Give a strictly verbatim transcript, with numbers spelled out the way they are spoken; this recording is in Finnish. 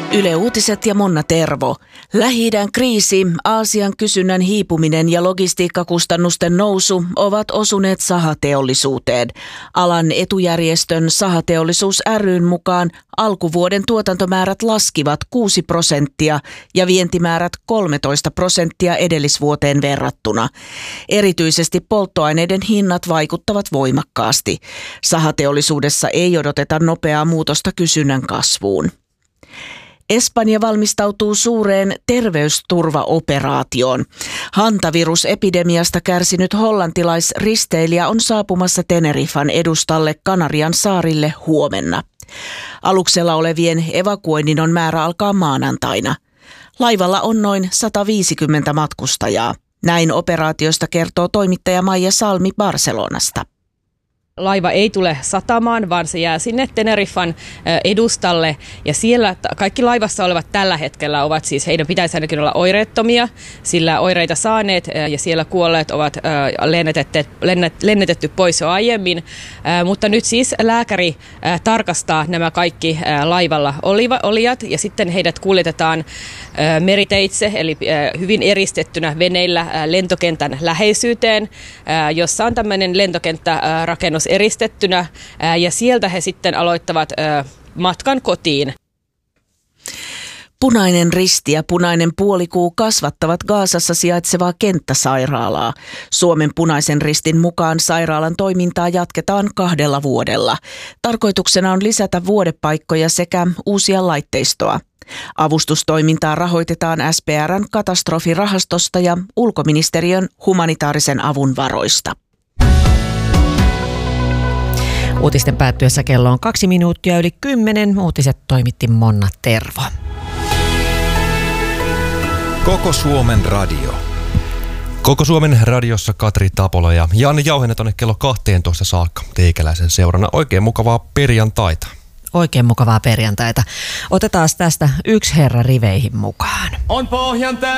Yle Uutiset ja Monna Tervo. Lähi-idän kriisi, Aasian kysynnän hiipuminen ja logistiikkakustannusten nousu ovat osuneet sahateollisuuteen. Alan etujärjestön Sahateollisuus ry:n mukaan alkuvuoden tuotantomäärät laskivat kuusi prosenttia ja vientimäärät kolmetoista prosenttia edellisvuoteen verrattuna. Erityisesti polttoaineiden hinnat vaikuttavat voimakkaasti. Sahateollisuudessa ei odoteta nopeaa muutosta kysynnän kasvuun. Espanja valmistautuu suureen terveysturvaoperaatioon. Hantavirusepidemiasta kärsinyt hollantilaisristeilijä on saapumassa Tenerifan edustalle Kanarian saarille huomenna. Aluksella olevien evakuoinnin on määrä alkaa maanantaina. Laivalla on noin sata viisikymmentä matkustajaa. Näin operaatiosta kertoo toimittaja Maija Salmi Barcelonasta. Laiva ei tule satamaan, vaan se jää sinne Tenerifan edustalle ja siellä kaikki laivassa olevat tällä hetkellä ovat siis, heidän pitäisi ainakin olla oireettomia, sillä oireita saaneet ja siellä kuolleet ovat lennetetty, lennetetty pois jo aiemmin, mutta nyt siis lääkäri tarkastaa nämä kaikki laivalla olijat ja sitten heidät kuljetetaan meriteitse, eli hyvin eristettynä veneillä lentokentän läheisyyteen, jossa on tämmöinen lentokenttärakennus eristettynä ja sieltä he sitten aloittavat matkan kotiin. Punainen Risti ja Punainen Puolikuu kasvattavat Gazassa sijaitsevaa kenttäsairaalaa. Suomen Punaisen Ristin mukaan sairaalan toimintaa jatketaan kahdella vuodella. Tarkoituksena on lisätä vuodepaikkoja sekä uusia laitteistoa. Avustustoimintaa rahoitetaan S P R:n katastrofirahastosta ja ulkoministeriön humanitaarisen avun varoista. Uutisten päättyessä kello on kaksi minuuttia yli kymmenen. Uutiset toimitti Monna Tervo. Koko Suomen radio. Koko Suomen radiossa Katri Tapola ja Janne Jauhinen tuonne kello kahteentoista saakka teikäläisen seurana. Oikein mukavaa perjantaita. Oikein mukavaa perjantaita. Otetaan tästä yksi herra riveihin mukaan. On pohjan